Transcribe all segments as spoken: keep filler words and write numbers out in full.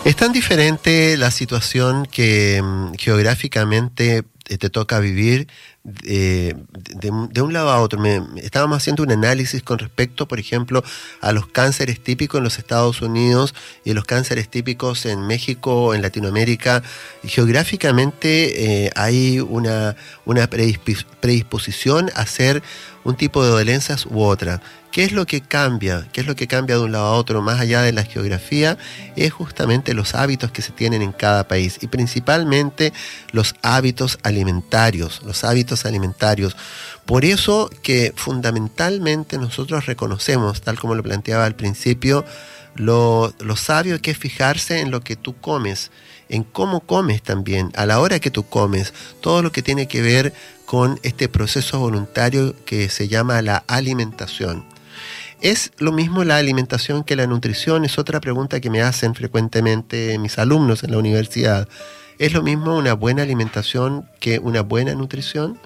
Es tan diferente la situación que um, geográficamente eh, te toca vivir eh, de, de un lado a otro. Me, estábamos haciendo un análisis con respecto, por ejemplo, a los cánceres típicos en los Estados Unidos y los cánceres típicos en México, en Latinoamérica. Y geográficamente eh, hay una, una predisp- predisposición a hacer un tipo de dolencias u otra. ¿Qué es lo que cambia? ¿Qué es lo que cambia de un lado a otro más allá de la geografía? Es justamente los hábitos que se tienen en cada país y principalmente los hábitos alimentarios, los hábitos alimentarios. Por eso que fundamentalmente nosotros reconocemos, tal como lo planteaba al principio, lo, lo sabio que es fijarse en lo que tú comes, en cómo comes también, a la hora que tú comes, todo lo que tiene que ver con este proceso voluntario que se llama la alimentación. ¿Es lo mismo la alimentación que la nutrición? Es otra pregunta que me hacen frecuentemente mis alumnos en la universidad. ¿Es lo mismo una buena alimentación que una buena nutrición?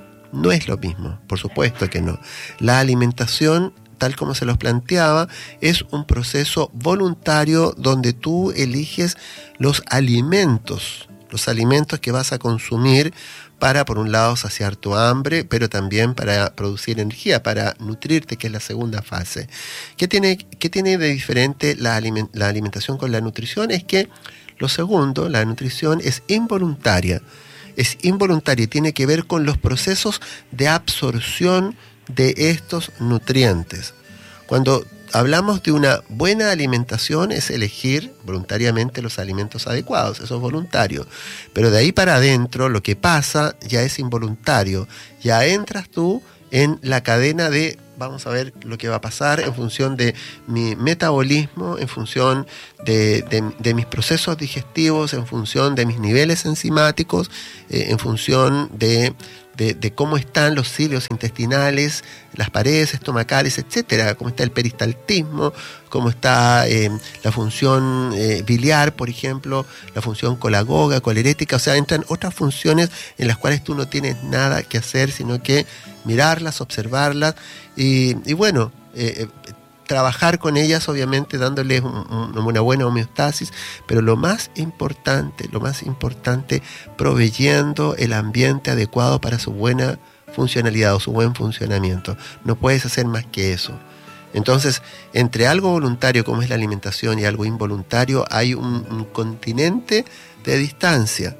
No es lo mismo, por supuesto que no. La alimentación, tal como se los planteaba, es un proceso voluntario donde tú eliges los alimentos, los alimentos que vas a consumir para, por un lado, saciar tu hambre, pero también para producir energía, para nutrirte, que es la segunda fase. ¿Qué tiene, qué tiene de diferente la, aliment- la alimentación con la nutrición? Es que lo segundo, la nutrición es involuntaria. Es involuntaria y tiene que ver con los procesos de absorción de estos nutrientes. Cuando hablamos de una buena alimentación es elegir voluntariamente los alimentos adecuados, eso es voluntario. Pero de ahí para adentro lo que pasa ya es involuntario. Ya entras tú en la cadena de, vamos a ver lo que va a pasar en función de mi metabolismo, en función de, de, de mis procesos digestivos, en función de mis niveles enzimáticos, eh, en función de... De, de cómo están los cilios intestinales, las paredes estomacales, etcétera, cómo está el peristaltismo, cómo está eh, la función eh, biliar, por ejemplo, la función colagoga, colerética, o sea, entran otras funciones en las cuales tú no tienes nada que hacer, sino que mirarlas, observarlas y, y bueno, eh, eh, trabajar con ellas, obviamente dándoles un, un, una buena homeostasis, pero lo más importante, lo más importante, proveyendo el ambiente adecuado para su buena funcionalidad o su buen funcionamiento. No puedes hacer más que eso. Entonces, entre algo voluntario como es la alimentación y algo involuntario, hay un, un continente de distancia.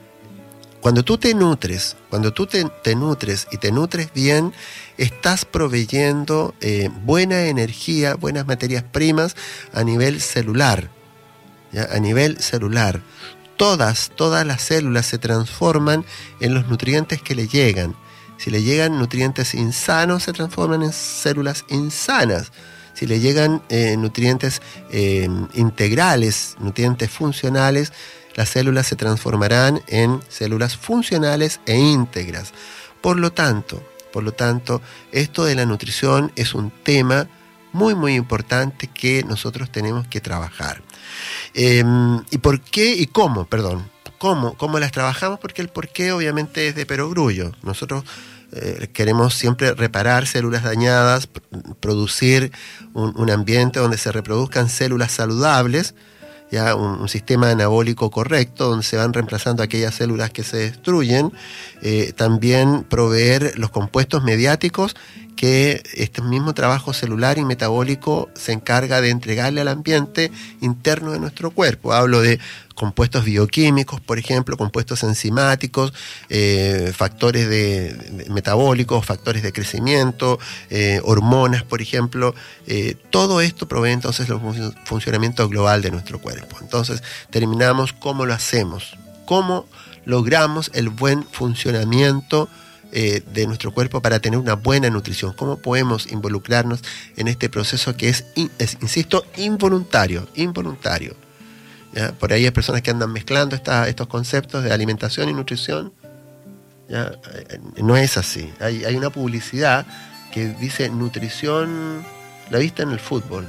Cuando tú te nutres, cuando tú te, te nutres y te nutres bien, estás proveyendo eh, buena energía, buenas materias primas a nivel celular, ¿ya? A nivel celular. Todas, todas las células se transforman en los nutrientes que le llegan. Si le llegan nutrientes insanos, se transforman en células insanas. Si le llegan eh, nutrientes eh, integrales, nutrientes funcionales, las células se transformarán en células funcionales e íntegras. Por lo tanto, por lo tanto, esto de la nutrición es un tema muy, muy importante que nosotros tenemos que trabajar. Eh, ¿Y por qué y cómo? Perdón. ¿Cómo? ¿Cómo las trabajamos? Porque el por qué obviamente es de perogrullo. Nosotros eh, queremos siempre reparar células dañadas, producir un, un ambiente donde se reproduzcan células saludables, ya un, un sistema anabólico correcto donde se van reemplazando aquellas células que se destruyen, eh, también proveer los compuestos mediáticos que este mismo trabajo celular y metabólico se encarga de entregarle al ambiente interno de nuestro cuerpo. Hablo de compuestos bioquímicos, por ejemplo, compuestos enzimáticos, eh, factores de, de metabólicos, factores de crecimiento, eh, hormonas, por ejemplo. Eh, todo esto provee entonces el fun- funcionamiento global de nuestro cuerpo. Entonces, terminamos cómo lo hacemos, cómo logramos el buen funcionamiento eh, de nuestro cuerpo para tener una buena nutrición, cómo podemos involucrarnos en este proceso que es, in, es insisto, involuntario, involuntario. ¿Ya? Por ahí hay personas que andan mezclando esta, estos conceptos de alimentación y nutrición. ¿Ya? No es así. Hay, hay una publicidad que dice nutrición, la vista en el fútbol,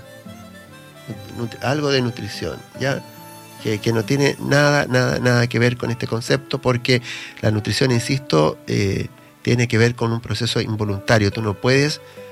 Nut- algo de nutrición, ¿ya? Que, que no tiene nada, nada, nada que ver con este concepto, porque la nutrición, insisto, eh, tiene que ver con un proceso involuntario. Tú no puedes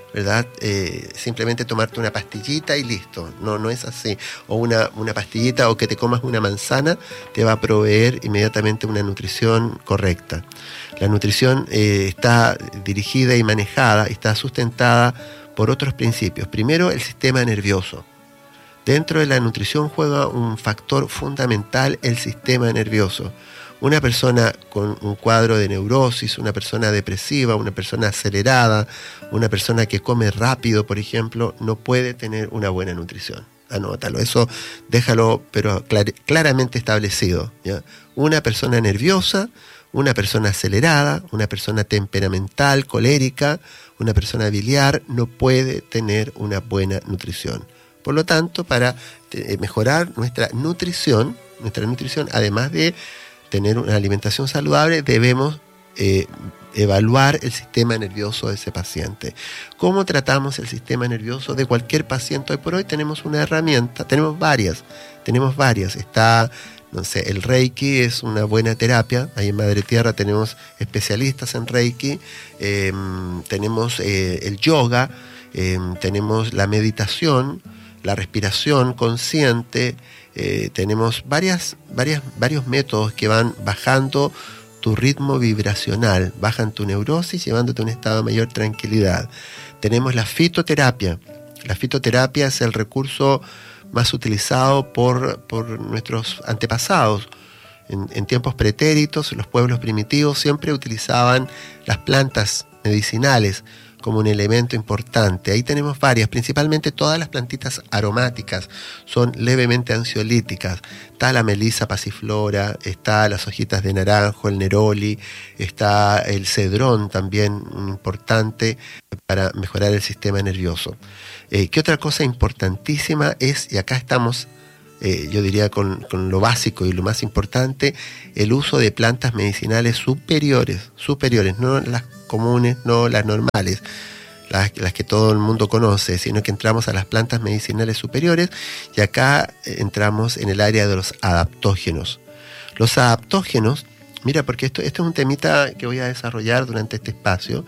¿verdad? Eh, simplemente tomarte una pastillita y listo. No, no es así. O una, una pastillita o que te comas una manzana te va a proveer inmediatamente una nutrición correcta. La nutrición eh, está dirigida y manejada, está sustentada por otros principios. Primero, el sistema nervioso. Dentro de la nutrición juega un factor fundamental el sistema nervioso. Una persona con un cuadro de neurosis, una persona depresiva, una persona acelerada, una persona que come rápido, por ejemplo, no puede tener una buena nutrición. Anótalo, eso déjalo, pero clar- claramente establecido, ¿ya? Una persona nerviosa, una persona acelerada, una persona temperamental, colérica, una persona biliar, no puede tener una buena nutrición. Por lo tanto, para eh, mejorar nuestra nutrición, nuestra nutrición, además de tener una alimentación saludable, debemos eh, evaluar el sistema nervioso de ese paciente. ¿Cómo tratamos el sistema nervioso de cualquier paciente? Hoy por hoy tenemos una herramienta, tenemos varias, tenemos varias. Está, no sé, el Reiki es una buena terapia. Ahí en Madre Tierra tenemos especialistas en Reiki, eh, tenemos eh, el yoga, eh, tenemos la meditación, la respiración consciente. Eh, tenemos varias, varias, varios métodos que van bajando tu ritmo vibracional, bajan tu neurosis, llevándote a un estado de mayor tranquilidad. Tenemos la fitoterapia. La fitoterapia es el recurso más utilizado por, por nuestros antepasados. En, en tiempos pretéritos, los pueblos primitivos siempre utilizaban las plantas medicinales como un elemento importante. Ahí tenemos varias, principalmente todas las plantitas aromáticas, son levemente ansiolíticas. Está la melisa pasiflora, está las hojitas de naranjo, el neroli, está el cedrón también importante para mejorar el sistema nervioso. Eh, ¿Qué otra cosa importantísima es, y acá estamos, eh, yo diría con, con lo básico y lo más importante, el uso de plantas medicinales superiores, superiores, no las comunes, no las normales, las, las que todo el mundo conoce, sino que entramos a las plantas medicinales superiores, y acá entramos en el área de los adaptógenos. Los adaptógenos, mira, porque esto, esto es un temita que voy a desarrollar durante este espacio,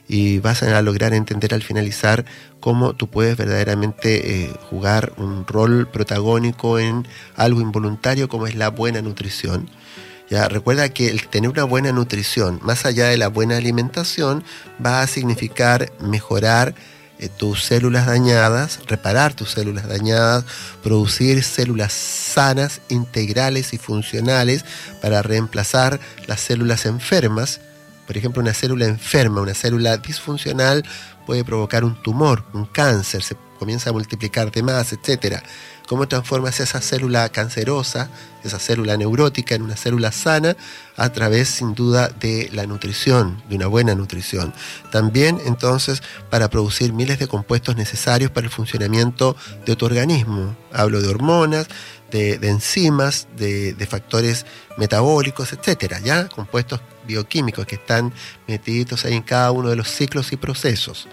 y vas a lograr entender al finalizar cómo tú puedes verdaderamente eh, jugar un rol protagónico en algo involuntario como es la buena nutrición. Ya, recuerda que el tener una buena nutrición, más allá de la buena alimentación, va a significar mejorar eh, tus células dañadas, reparar tus células dañadas, producir células sanas, integrales y funcionales para reemplazar las células enfermas. Por ejemplo, una célula enferma, una célula disfuncional puede provocar un tumor, un cáncer, se comienza a multiplicar de más, etcétera. ¿Cómo transformas esa célula cancerosa, esa célula neurótica en una célula sana? A través, sin duda, de la nutrición, de una buena nutrición. También, entonces, para producir miles de compuestos necesarios para el funcionamiento de tu organismo. Hablo de hormonas, de, de enzimas, de, de factores metabólicos, etcétera, ¿ya? Compuestos bioquímicos que están metidos ahí en cada uno de los ciclos y procesos.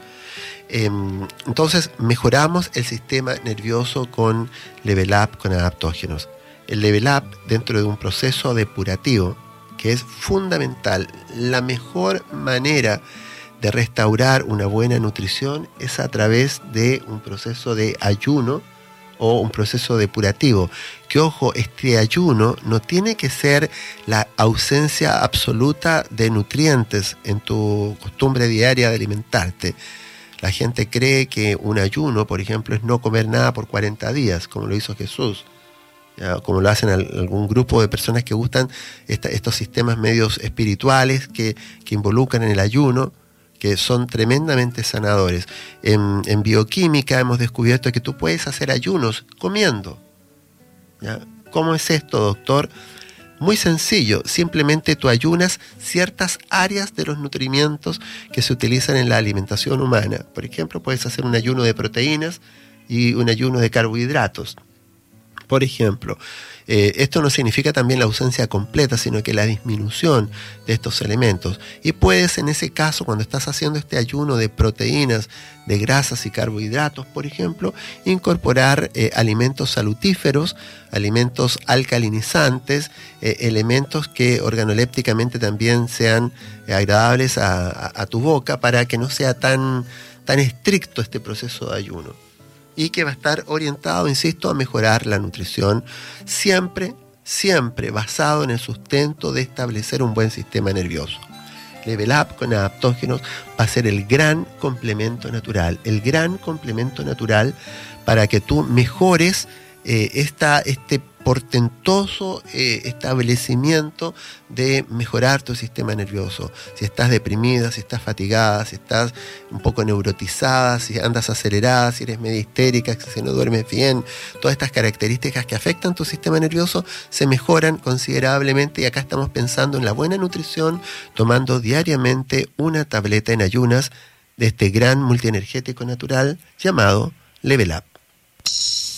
Entonces mejoramos el sistema nervioso con Level Up, con adaptógenos. El Level Up, dentro de un proceso depurativo que es fundamental, la mejor manera de restaurar una buena nutrición es a través de un proceso de ayuno o un proceso depurativo. Que ojo, este ayuno no tiene que ser la ausencia absoluta de nutrientes en tu costumbre diaria de alimentarte. La gente cree que un ayuno, por ejemplo, es no comer nada por cuarenta días, como lo hizo Jesús, ¿ya? Como lo hacen algún grupo de personas que gustan esta, estos sistemas medios espirituales que, que involucran en el ayuno, que son tremendamente sanadores. En, en bioquímica hemos descubierto que tú puedes hacer ayunos comiendo, ¿ya? ¿Cómo es esto, doctor? Muy sencillo, simplemente tú ayunas ciertas áreas de los nutrimientos que se utilizan en la alimentación humana. Por ejemplo, puedes hacer un ayuno de proteínas y un ayuno de carbohidratos. Por ejemplo, eh, esto no significa también la ausencia completa, sino que la disminución de estos elementos. Y puedes, en ese caso, cuando estás haciendo este ayuno de proteínas, de grasas y carbohidratos, por ejemplo, incorporar eh, alimentos salutíferos, alimentos alcalinizantes, eh, elementos que organolépticamente también sean eh, agradables a, a, a tu boca, para que no sea tan tan estricto este proceso de ayuno y que va a estar orientado, insisto, a mejorar la nutrición, siempre, siempre basado en el sustento de establecer un buen sistema nervioso. Level Up con adaptógenos va a ser el gran complemento natural, el gran complemento natural para que tú mejores eh, esta, este portentoso eh, establecimiento de mejorar tu sistema nervioso. Si estás deprimida, si estás fatigada, si estás un poco neurotizada, si andas acelerada, si eres medio histérica, si no duermes bien, todas estas características que afectan tu sistema nervioso se mejoran considerablemente, y acá estamos pensando en la buena nutrición, tomando diariamente una tableta en ayunas de este gran multienergético natural llamado Level Up.